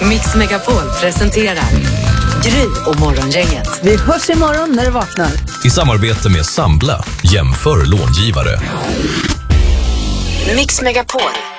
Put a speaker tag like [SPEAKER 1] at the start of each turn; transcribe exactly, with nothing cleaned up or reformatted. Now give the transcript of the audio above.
[SPEAKER 1] Mix Megapol presenterar Gry och Morgongänget.
[SPEAKER 2] Vi hörs imorgon när du vaknar.
[SPEAKER 3] I samarbete med Sambla, jämför långivare.
[SPEAKER 1] Mix Megapol.